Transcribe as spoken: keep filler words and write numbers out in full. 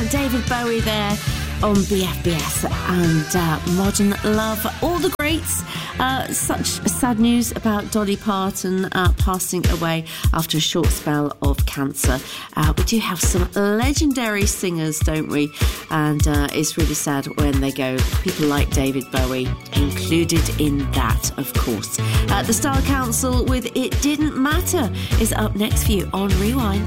and David Bowie there on B F B S and uh, Modern Love, all the greats. Uh, such sad news about Dolly Parton uh, passing away after a short spell of cancer. Uh, we do have some legendary singers, don't we? And uh, it's really sad when they go. People like David Bowie included in that, of course. Uh, the Style Council with It Didn't Matter is up next for you on Rewind.